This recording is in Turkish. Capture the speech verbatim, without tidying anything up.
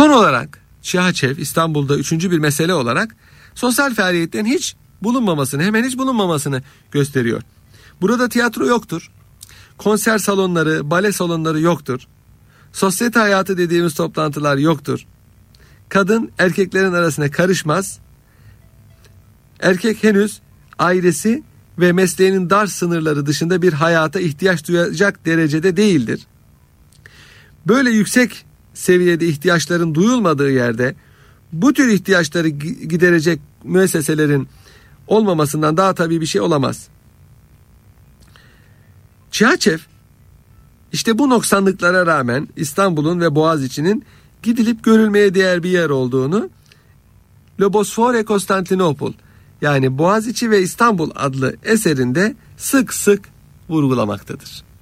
Son olarak Çihaçev İstanbul'da üçüncü bir mesele olarak sosyal faaliyetlerin hiç bulunmamasını, hemen hiç bulunmamasını gösteriyor. Burada tiyatro yoktur. Konser salonları, bale salonları yoktur. Sosyete hayatı dediğimiz toplantılar yoktur. Kadın erkeklerin arasına karışmaz. Erkek henüz ailesi ve mesleğinin dar sınırları dışında bir hayata ihtiyaç duyacak derecede değildir. Böyle yüksek seviyede ihtiyaçların duyulmadığı yerde bu tür ihtiyaçları giderecek müesseselerin olmamasından daha tabii bir şey olamaz. Çihaçev işte bu noksanlıklara rağmen İstanbul'un ve Boğaziçi'nin gidilip görülmeye değer bir yer olduğunu Le Bosphore et Constantinople yani Boğaziçi ve İstanbul adlı eserinde sık sık vurgulamaktadır.